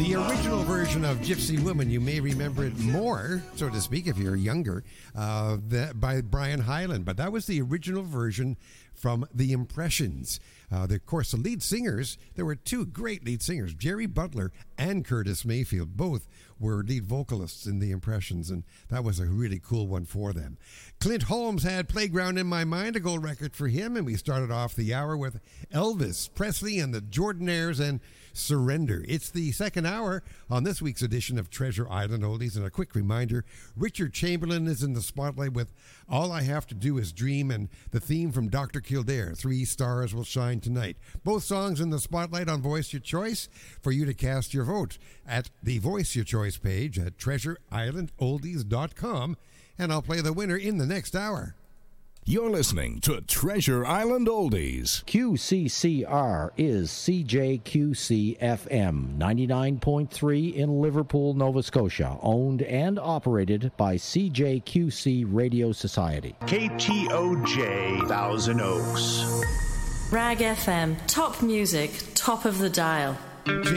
The original version of Gypsy Woman, you may remember it more, so to speak, if you're younger, by Brian Hyland. But that was the original version from The Impressions. Of course, the lead singers, there were two great lead singers, Jerry Butler and Curtis Mayfield. Both were lead vocalists in The Impressions, and that was a really cool one for them. Clint Holmes had Playground in My Mind, a gold record for him, and we started off the hour with Elvis Presley and the Jordanaires and Surrender. It's the second hour on this week's edition of Treasure Island Oldies, and a quick reminder, Richard Chamberlain is in the spotlight with All I Have to Do Is Dream and the theme from Dr. Kildare, 3 Stars Will Shine Tonight. Both songs in the spotlight on Voice Your Choice for you to cast your vote at the Voice Your Choice page at treasureislandoldies.com, and I'll play the winner in the next hour. You're listening to Treasure Island Oldies. QCCR is CJQC FM 99.3 in Liverpool, Nova Scotia, owned and operated by CJQC Radio Society. KTOJ Thousand Oaks. Rag FM, top music, top of the dial.